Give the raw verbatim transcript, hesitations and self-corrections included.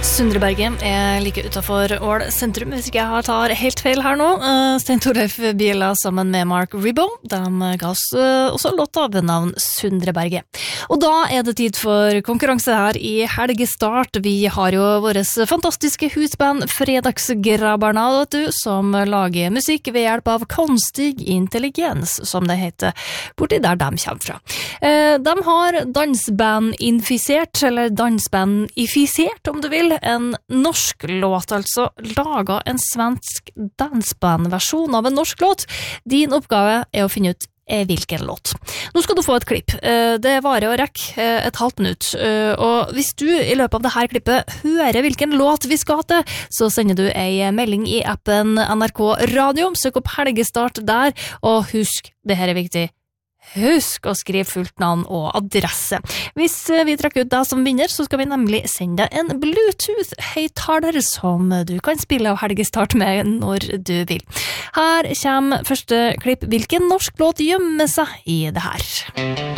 Sundreberget er like utenfor Ål sentrum, hvis ikke jeg tar helt feil her nå. Stein Torleif Biela sammen med Mark Ribot, de ga oss også låta ved navn Sundreberget. Og da er det tid for konkurranse her i Helgestart. Vi har jo våres fantastiske husband Fredagsgrabbarna, vet du, som lager musikk ved hjelp av konstig intelligens, som det heter, borti der de kommer fra. De har dansband-infisert, eller dansband-ifisert, om du vil, en norsk låt, altså laget en svensk dansbandversjon av en norsk låt. Din oppgave er å finne ut hvilken låt. Nå skal du få et klipp. Det varer å rekke et halvt minutt, og hvis du i løpet av dette klippet hører hvilken låt vi skal til, så sender du en melding i appen N R K Radio, søk opp Helgestart der, og husk, det her er viktig, husk å skrive fullt navn og adresse. Hvis vi trekker ut deg som vinner, så skal vi nemlig sende deg en Bluetooth-høyttaler som du kan spille av Helgestart med når du vil. Her kommer første klipp. Hvilken norsk låt gjemmer seg i det her?